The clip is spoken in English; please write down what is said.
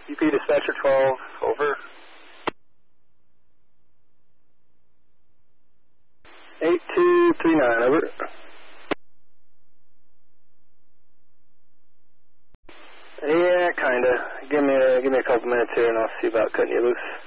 UP Dispatcher 12, over. 8239, over. Yeah, kinda. Give me a couple minutes here and I'll see about cutting you loose.